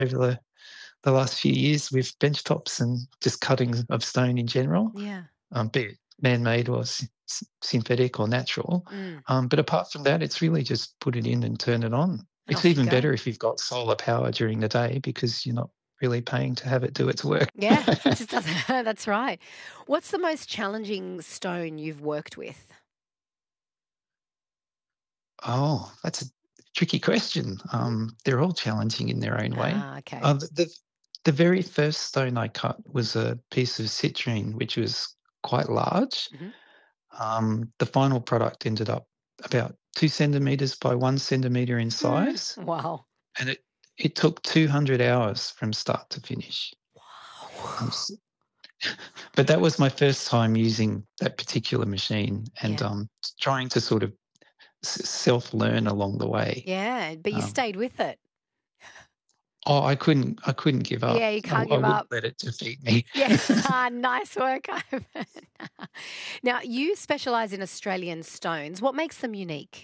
over the last few years with bench tops and just cutting of stone in general, Yeah. be it man-made or synthetic or natural. Mm. But apart from that, it's really just put it in and turn it on. And It's off you even go. better if you've got solar power during the day because you're not really paying to have it do its work. Yeah, it just doesn't. That's right. What's the most challenging stone you've worked with? Oh, that's a tricky question. They're all challenging in their own way. Ah, okay. The very first stone I cut was a piece of citrine, which was quite large. Mhm. The final product ended up about 2 centimeters by 1 centimeter in size, Wow. and it took 200 hours from start to finish. Um, Wow. s- but that was my first time using that particular machine, and Yeah. trying to sort of self-learn along the way. Yeah, but you Um, stayed with it. oh, I couldn't give Yeah, up. you I, can't I give wouldn't up. let it defeat me. Yeah, nice work, Ivan. Now, you specialize in Australian stones. What makes them unique?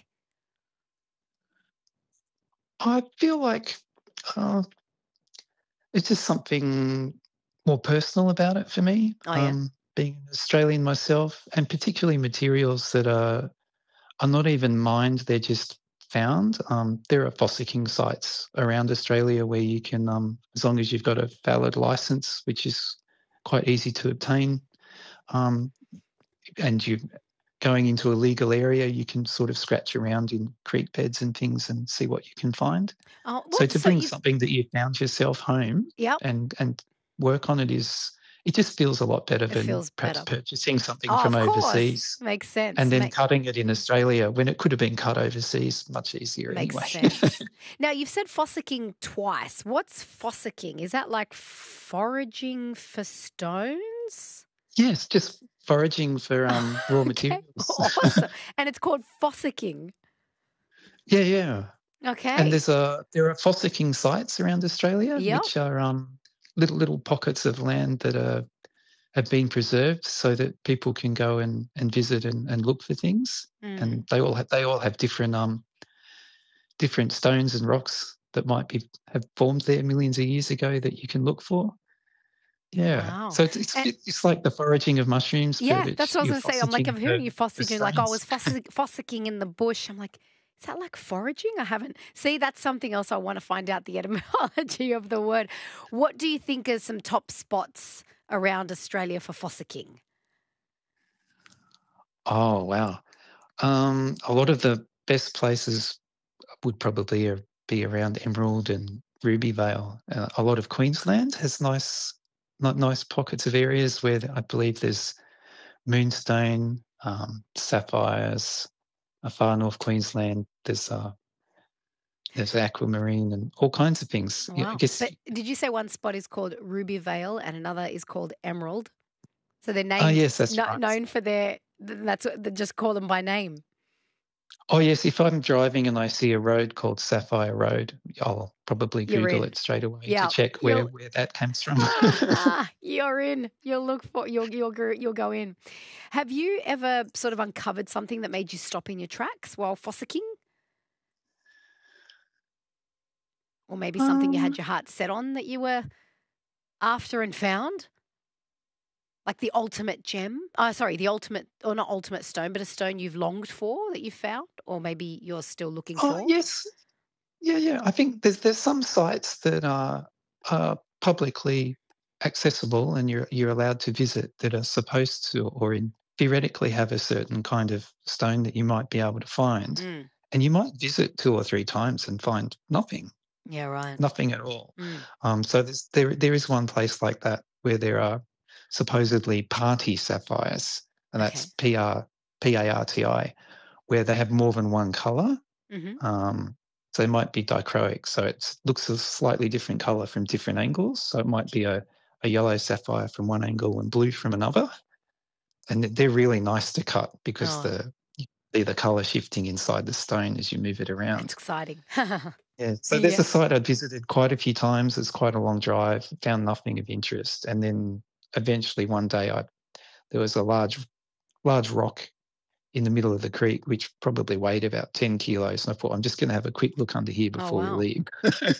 I feel like uh, it's just something more personal about it for me. Oh, yeah. Being an Australian myself, and particularly materials that are not even mined; they're just found. There are fossicking sites around Australia where you can, as long as you've got a valid license, which is quite easy to obtain, um, and you going into a legal area, you can sort of scratch around in creek beds and things and see what you can find. Oh, So what? to So bring you've, something that you found yourself home yep, and work on it is it just feels a lot better it than feels perhaps better. purchasing something Oh, from of course. overseas Makes and sense. then cutting it in Australia when it could have been cut overseas much easier Makes anyway. sense. Now, you've said fossicking twice. What's fossicking? Is that like foraging for stones? Yes, just foraging for raw Okay, materials. awesome. And it's called fossicking. Yeah, yeah. And Okay. there are fossicking sites around Australia, Yep. which are little pockets of land that have been preserved so that people can go and visit and look for things. Mm. And they all have different stones and rocks that might have formed there millions of years ago that you can look for. Yeah. Wow. So it's like the foraging of mushrooms, but Yeah, that's what I was you're going to say. I'm like, fossicking I'm for hearing you for fossicking, like, oh, I was stones. fossicking in the bush. I'm like, is that like foraging? I haven't. See, that's something else I want to find out the etymology of the word. What do you think are some top spots around Australia for fossicking? Oh, wow. A lot of the best places would probably be around Emerald and Ruby Vale. A lot of Queensland has nice pockets of areas where I believe there's moonstone, sapphires. Far north Queensland, there's aquamarine and all kinds of things. Yeah, I Wow. guess. But did you say one spot is called Ruby Vale and another is called Emerald? So they're Oh, named, yes, that's right. known for their, that's what, they just call them by name. Oh, yes, if I'm driving and I see a road called Sapphire Road, I'll probably You're Google in. it straight away to Yeah. check where You'll, where that comes from. You're in. You'll look for you'll go in. Have you ever sort of uncovered something that made you stop in your tracks while fossicking, or maybe something you had Um, your heart set on that you were after and found, like the ultimate gem? Oh, sorry, the ultimate, or not ultimate stone, but a stone you've longed for that you found, or maybe you're still looking oh, for. yes. Yeah, yeah. I think there's some sites that are publicly accessible and you're allowed to visit that are supposed to theoretically have a certain kind of stone that you might be able to find. Mm. And you might visit 2 or 3 times and find nothing, Yeah. Right. nothing at all. Mm. So there is one place like that where there are supposedly party sapphires, and that's Okay. PARTI, where they have more than one color. Hmm. Um, so they might be dichroic, so it looks a slightly different color from different angles. So it might be a yellow sapphire from one angle and blue from another. And they're really nice to cut because Oh, you see the color shifting inside the stone as you move it that's around. exciting. Yeah. So there's Yeah. a site I'd visited quite a few times. It's quite a long drive, found nothing of interest. And then eventually one day there was a large rock in the middle of the creek, which probably weighed about 10 kilos. And I thought, I'm just going to have a quick look under here Oh before we wow. leave.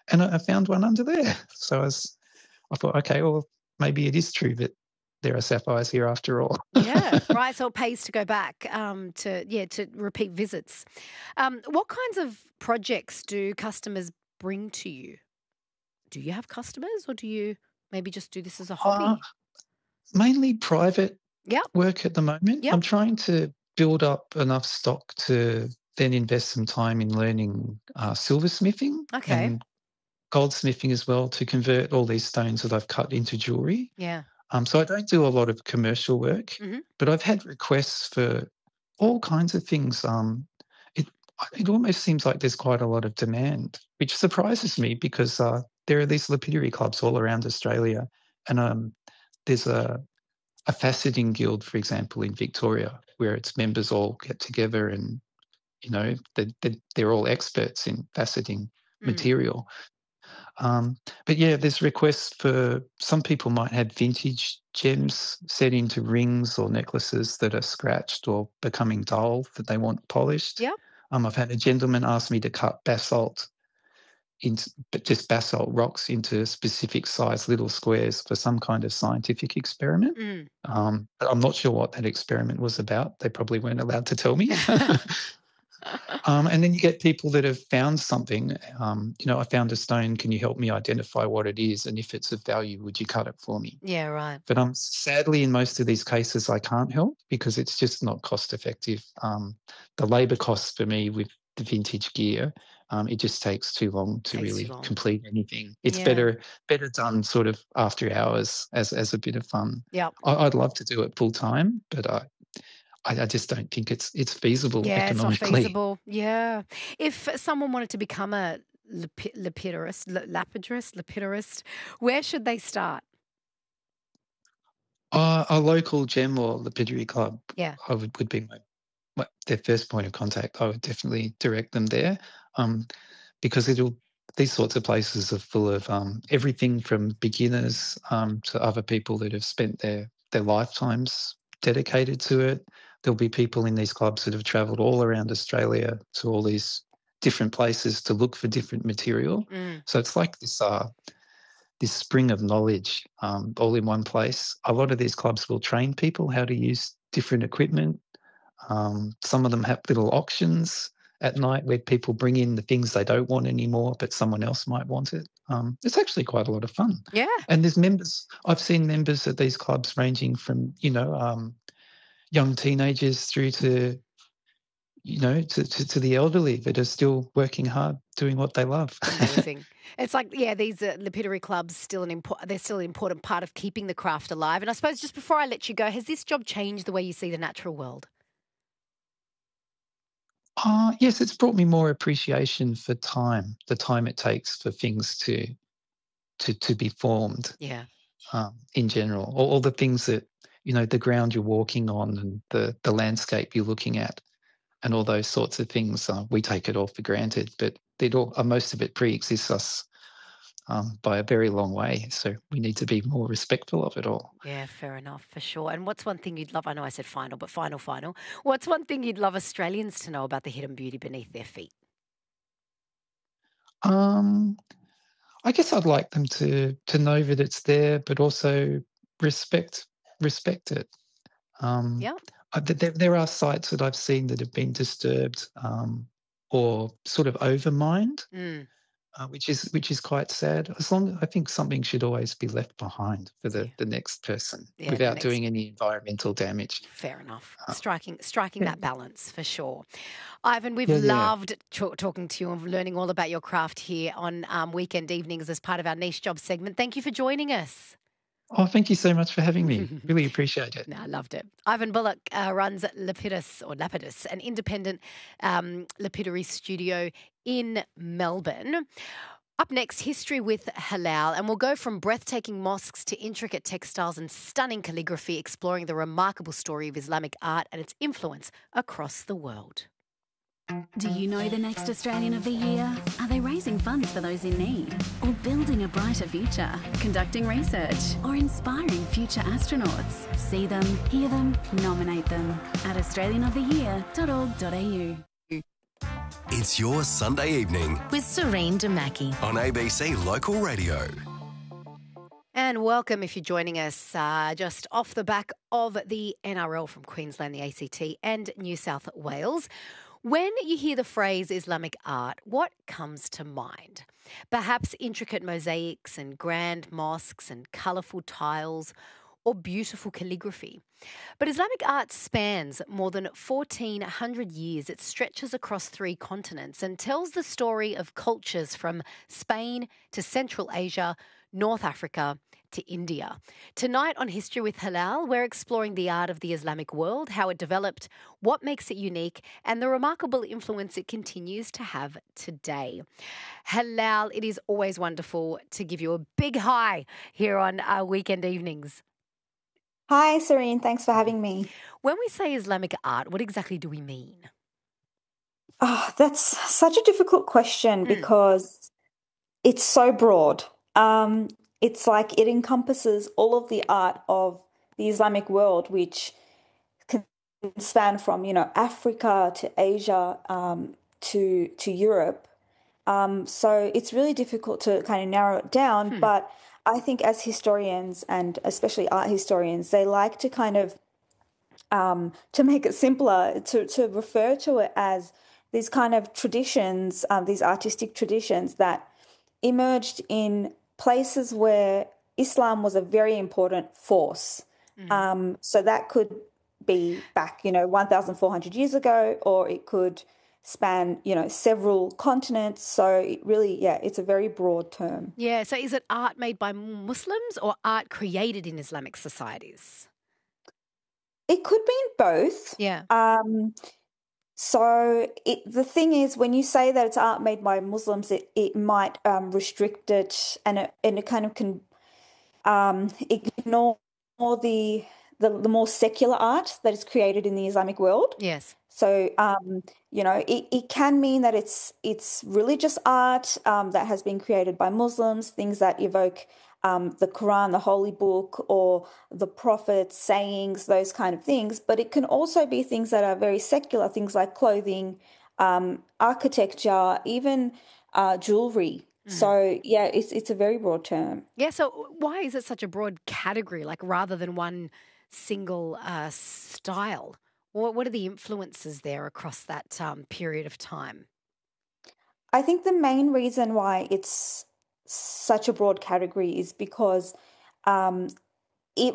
and I found one under there. So I thought, okay, well, maybe it is true that there are sapphires here after all. Yeah, right. So it pays to go back to repeat visits. What kinds of projects do customers bring to you? Do you have customers, or do you maybe just do this as a Uh, hobby? Mainly private Yep, work at the moment. yep. I'm trying to build up enough stock to then invest some time in learning silversmithing Okay. and goldsmithing as well, to convert all these stones that I've cut into jewelry. Yeah. So I don't do a lot of commercial work, Hmm. but I've had requests for all kinds of things. It it almost seems like there's quite a lot of demand, which surprises me because there are these lapidary clubs all around Australia, and there's a faceting guild, for example, in Victoria, where its members all get together and they're all experts in faceting Mm. material. But yeah, there's requests for some people might have vintage gems set into rings or necklaces that are scratched or becoming dull that they want polished. Yep. I've had a gentleman ask me to cut basalt into but just basalt rocks into specific size little squares for some kind of scientific experiment. Mm. But I'm not sure what that experiment was about. They probably weren't allowed to tell me. And then you get people that have found something. I found a stone. Can you help me identify what it is? And if it's of value, would you cut it for me? Yeah, right. But sadly, in most of these cases, I can't help because it's just not cost effective. The labour costs for me with the vintage gear, it just takes too long to Takes too really long. complete anything. It's Yeah. better done sort of after hours as a bit of fun. Yep. I'd love to do it full time, but I just don't think it's feasible Yeah, it's not economically. feasible. Yeah. If someone wanted to become a lapidurist, where should they start? A local gem or lapidary club, Yeah. I would be their first point of contact. I would definitely direct them there, um, because these sorts of places are full of everything from beginners to other people that have spent their lifetimes dedicated to it. There'll be people in these clubs that have travelled all around Australia to all these different places to look for different material. Mm. So it's like this spring of knowledge all in one place. A lot of these clubs will train people how to use different equipment. Some of them have little auctions at night where people bring in the things they don't want anymore, but someone else might want it. It's actually quite a lot of fun. Yeah. And there's members, I've seen members at these clubs ranging from, young teenagers through to, to the elderly that are still working hard doing what they love. Amazing. It's like, yeah, these lapidary clubs they're still an important part of keeping the craft alive. And I suppose just before I let you go, has this job changed the way you see the natural world? Yes, it's brought me more appreciation for time, the time it takes for things to be formed. Yeah. In general, all the things that the ground you're walking on and the landscape you're looking at, and all those sorts of things, we take it all for granted, but most of it pre-exists us by a very long way. So we need to be more respectful of it all. Yeah, fair enough, for sure. And what's one thing you'd love? I know I said final, but final. What's one thing you'd love Australians to know about the hidden beauty beneath their feet? Um, I guess I'd like them to know that it's there, but also respect it. Um, Yeah. there are sites that I've seen that have been disturbed or sort of overmined, Mm. which is quite sad. I think something should always be left behind for Yeah. the next person Yeah. The without next. doing any environmental damage. Fair enough. Uh, Striking yeah, that balance for sure. Ivan, we've yeah, yeah. loved talking to you and learning all about your craft here on weekend evenings as part of our niche job segment. Thank you for joining us. Oh, thank you so much for having me. Really appreciate it. No, I loved it. Ivan Bullock runs Lapidus, an independent lapidary studio in Melbourne. Up next, history with Halal, and we'll go from breathtaking mosques to intricate textiles and stunning calligraphy, exploring the remarkable story of Islamic art and its influence across the world. Do you know the next Australian of the Year? Are they raising funds for those in need? Or building a brighter future? Conducting research? Or inspiring future astronauts? See them, hear them, nominate them at australianoftheyear.org.au. It's your Sunday evening with Serene Demaki on ABC Local Radio. And welcome if you're joining us just off the back of the NRL from Queensland, the ACT and New South Wales. When you hear the phrase Islamic art, what comes to mind? Perhaps intricate mosaics and grand mosques and colourful tiles or beautiful calligraphy. But Islamic art spans more than 1,400 years. It stretches across 3 continents and tells the story of cultures from Spain to Central Asia, North Africa to India. Tonight on History with Halal, we're exploring the art of the Islamic world, how it developed, what makes it unique, and the remarkable influence it continues to have today. Halal, it is always wonderful to give you a big hi here on our weekend evenings. Hi, Serene. Thanks for having me. When we say Islamic art, what exactly do we mean? Oh, that's such a difficult question because it's so broad. It's like it encompasses all of the art of the Islamic world, which can span from, Africa to Asia to Europe. So it's really difficult to kind of narrow it down, but I think as historians and especially art historians, they like to kind of, to make it simpler, to refer to it as these kind of traditions, these artistic traditions that emerged in places where Islam was a very important force. So that could be back, 1,400 years ago, or it could span, several continents. So it really, it's a very broad term. Yeah, so is it art made by Muslims or art created in Islamic societies? It could mean both. Yeah. So the thing is, when you say that it's art made by Muslims, it might restrict it, and it kind of can ignore the more secular art that is created in the Islamic world. Yes. So it can mean that it's religious art that has been created by Muslims, things that evoke the Quran, the Holy Book, or the Prophet's sayings, those kind of things. But it can also be things that are very secular, things like clothing, architecture, even jewelry. So, it's a very broad term. Yeah, so why is it such a broad category, like rather than one single style? What are the influences there across that period of time? I think the main reason why it's such a broad category is because it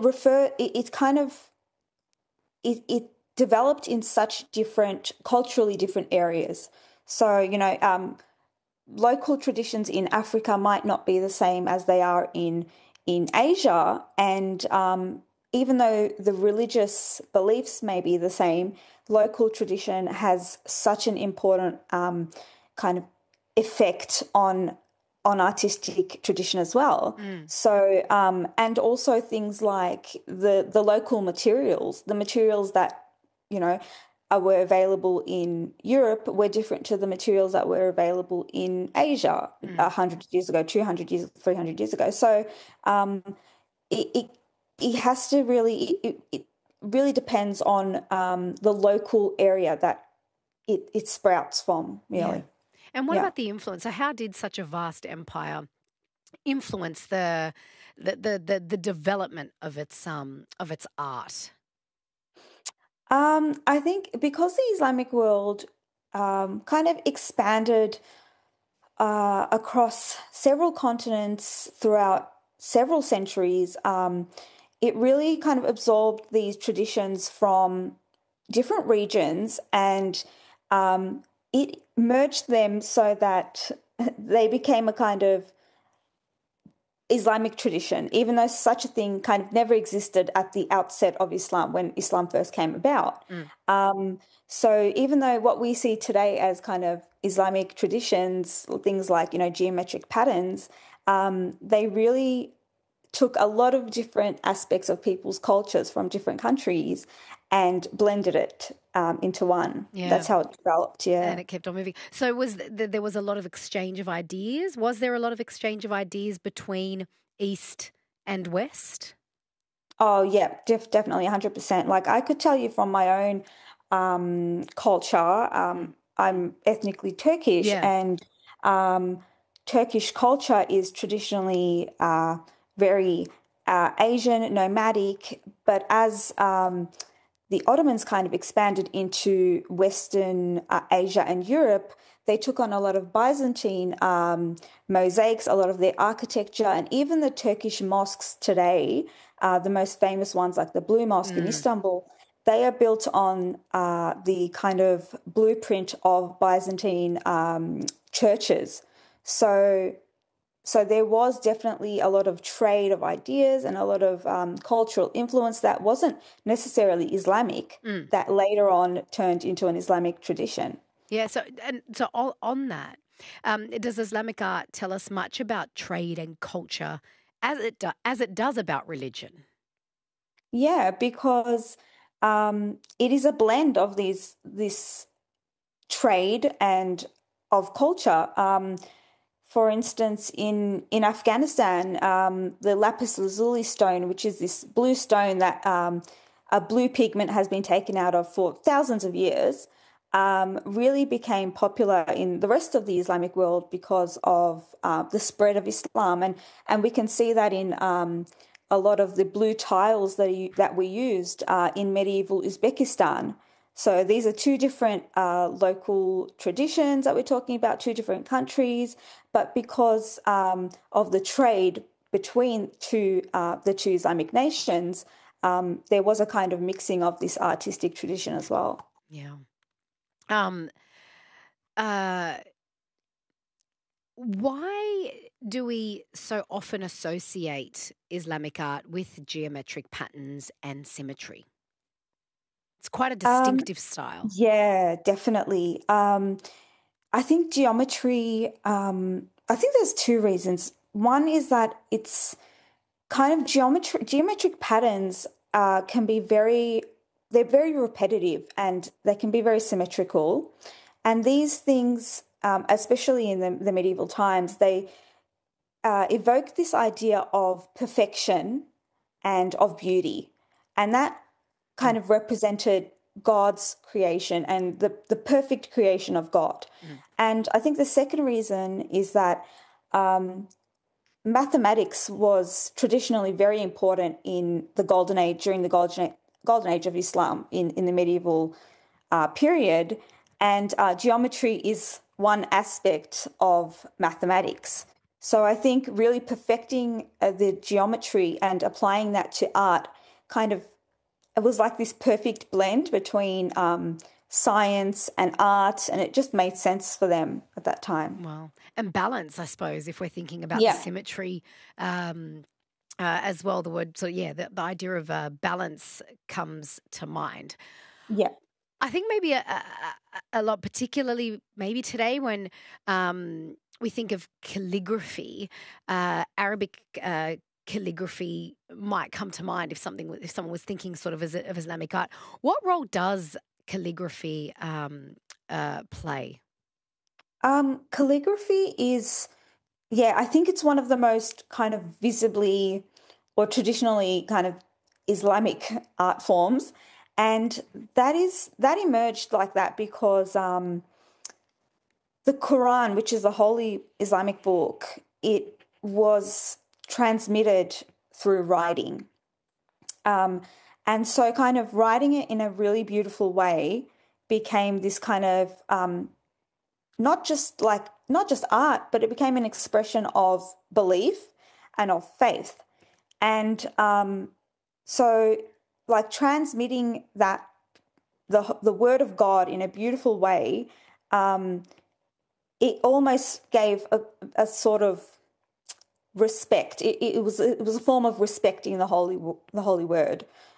developed in such culturally different areas. So, local traditions in Africa might not be the same as they are in Asia, and even though the religious beliefs may be the same, local tradition has such an important kind of effect on artistic tradition as well. So, and also things like the local materials, the materials that, were available in Europe were different to the materials that were available in Asia 100 years ago, 200 years, 300 years ago. So it has to really, it really depends on the local area that it sprouts from, really. Yeah. And what about the influence? So how did such a vast empire influence the development of its art? I think because the Islamic world kind of expanded across several continents throughout several centuries, it really kind of absorbed these traditions from different regions, and it merged them so that they became a kind of Islamic tradition, even though such a thing kind of never existed at the outset of Islam when Islam first came about. So even though what we see today as kind of Islamic traditions, things like, geometric patterns, they really took a lot of different aspects of people's cultures from different countries and blended it into one. Yeah. That's how it developed, And it kept on moving. So there was a lot of exchange of ideas? Was there a lot of exchange of ideas between East and West? Oh, yeah, definitely 100%. Like I could tell you from my own culture, I'm ethnically Turkish, Yeah. and Turkish culture is traditionally very Asian, nomadic, but as the Ottomans kind of expanded into Western Asia and Europe, they took on a lot of Byzantine mosaics, a lot of their architecture, and even the Turkish mosques today, the most famous ones like the Blue Mosque in Istanbul, they are built on the kind of blueprint of Byzantine churches. So there was definitely a lot of trade of ideas and a lot of cultural influence that wasn't necessarily Islamic, that later on turned into an Islamic tradition. Yeah. So on that, does Islamic art tell us much about trade and culture as it does about religion? Yeah, because it is a blend of this trade and of culture. For instance, in Afghanistan, the lapis lazuli stone, which is this blue stone that a blue pigment has been taken out of for thousands of years, really became popular in the rest of the Islamic world because of the spread of Islam, and we can see that in a lot of the blue tiles that we used in medieval Uzbekistan. So these are two different local traditions that we're talking about, two different countries, but because of the trade between the two Islamic nations, there was a kind of mixing of this artistic tradition as well. Yeah. Um, uh, why do we so often associate Islamic art with geometric patterns and symmetry? It's quite a distinctive style. Yeah, definitely. I think geometry, I think there's two reasons. One is that it's kind of geometric patterns can be they're very repetitive and they can be very symmetrical. And these things, especially in the medieval times, they evoke this idea of perfection and of beauty. And that kind of represented God's creation and the perfect creation of God. And I think the second reason is that mathematics was traditionally very important in the Golden Age, during the Golden Age of Islam in the medieval period. And geometry is one aspect of mathematics. So I think really perfecting the geometry and applying that to art it was like this perfect blend between science and art, and it just made sense for them at that time. Well, and balance, I suppose, if we're thinking about Yeah. the symmetry as well, the word, so yeah, the idea of balance comes to mind. Yeah. I think maybe a lot, particularly maybe today when we think of calligraphy, Arabic calligraphy might come to mind if someone was thinking sort of of Islamic art. What role does calligraphy play? Calligraphy is, yeah, I think it's one of the most kind of visibly or traditionally kind of Islamic art forms. And that emerged like that because the Quran, which is a holy Islamic book, it was transmitted through writing. And so kind of writing it in a really beautiful way became this kind of not just art, but it became an expression of belief and of faith. And so like transmitting that the word of God in a beautiful way, it almost gave a sort of respect. It was a form of respecting the holy word.